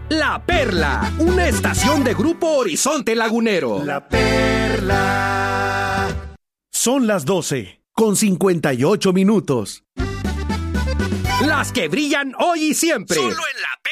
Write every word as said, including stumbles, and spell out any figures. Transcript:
La Perla, una estación de Grupo Horizonte Lagunero. La Perla. Son las doce, con cincuenta y ocho minutos. Las que brillan hoy y siempre. Solo en La Perla.